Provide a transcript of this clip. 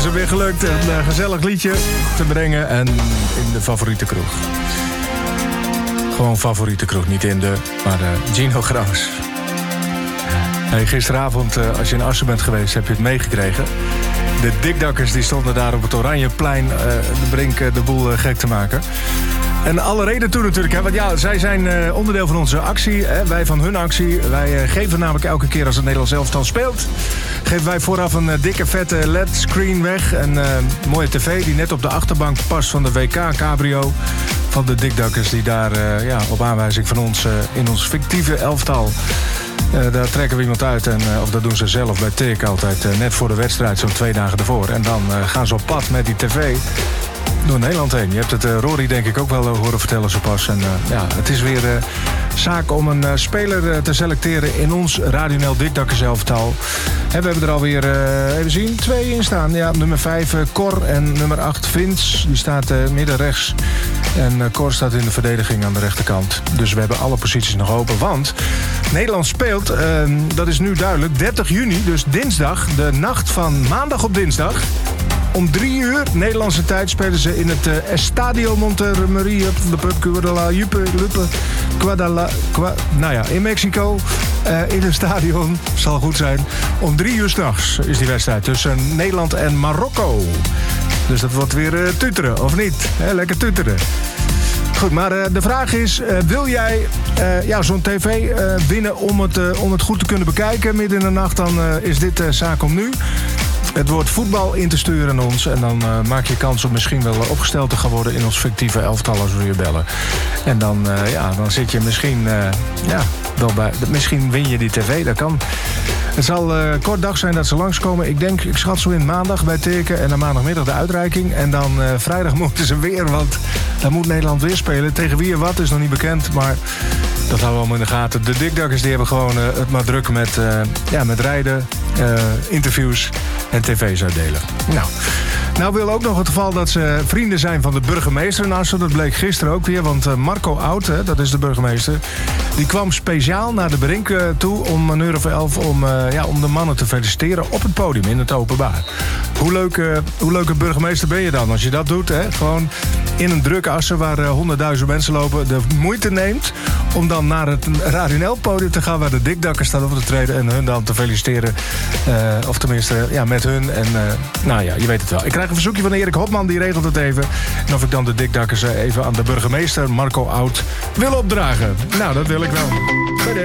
hem weer gelukt een gezellig liedje te brengen. En in de favoriete kroeg. Gewoon favoriete kroeg, niet in de, maar Gino Graus. Hey, gisteravond, als je in Assen bent geweest, heb je het meegekregen. De dikdakkers die stonden daar op het Oranjeplein de Brink de boel gek te maken. En alle reden toe natuurlijk, hè? Want ja, zij zijn onderdeel van onze actie. Hè? Wij van hun actie. Wij geven namelijk elke keer als het Nederlands elftal speelt, geven wij vooraf een dikke vette LED-screen weg. Een mooie tv die net op de achterbank past van de WK-cabrio. Van de dikdakkers die daar op aanwijzing van ons in ons fictieve elftal. Daar trekken we iemand uit, of dat doen ze zelf bij TIC altijd, net voor de wedstrijd, zo'n 2 dagen ervoor. En dan gaan ze op pad met die tv door Nederland heen. Je hebt het Rory denk ik ook wel horen vertellen zo pas. En het is weer zaak om een speler te selecteren in ons Radio NL Dikdakkers elftal. En we hebben er alweer, even zien, 2 in staan. Ja, nummer 5 Cor en nummer 8 Vince. Die staat midden rechts. En Cor staat in de verdediging aan de rechterkant. Dus we hebben alle posities nog open. Want Nederland speelt, dat is nu duidelijk, 30 juni, dus dinsdag, de nacht van maandag op dinsdag. Om 3 uur Nederlandse tijd spelen ze in het Estadio Monterrey in Mexico. In een stadion, zal goed zijn. Om 3 uur 's nachts is die wedstrijd tussen Nederland en Marokko. Dus dat wordt weer tuteren, of niet? Lekker tuteren. Goed, maar de vraag is, wil jij zo'n tv winnen om het goed te kunnen bekijken midden in de nacht? Dan is dit zaak om nu het woord voetbal in te sturen aan ons. En dan maak je kans om misschien wel opgesteld te gaan worden in ons fictieve elftal als we je bellen. En dan zit je misschien wel bij. Misschien win je die tv, dat kan. Het zal kort dag zijn dat ze langskomen. Ik schat zo in maandag bij Teken. En dan maandagmiddag de uitreiking. En dan vrijdag moeten ze weer, want dan moet Nederland weer spelen. Tegen wie en wat is nog niet bekend, maar dat houden we allemaal in de gaten. De dikdakkers die hebben gewoon het maar druk met rijden, interviews en tv's uitdelen. Nou wil ook nog het geval dat ze vrienden zijn van de burgemeester in Assen. Dat bleek gisteren ook weer, want Marco Oud, dat is de burgemeester, die kwam speciaal naar de Brink toe om 11:00 om de mannen te feliciteren op het podium in het openbaar. Hoe leuke burgemeester ben je dan als je dat doet, hè? Gewoon in een drukke Assen waar 100.000 mensen lopen, de moeite neemt om dan naar het Radio NL-podium te gaan waar de dikdakkers staan op te treden en hun dan te feliciteren. Of tenminste, met hun. En je weet het wel. Ik krijg een verzoekje van Erik Hopman, die regelt het even. En of ik dan de dikdakkers even aan de burgemeester Marco Oud wil opdragen. Nou, dat wil ik wel.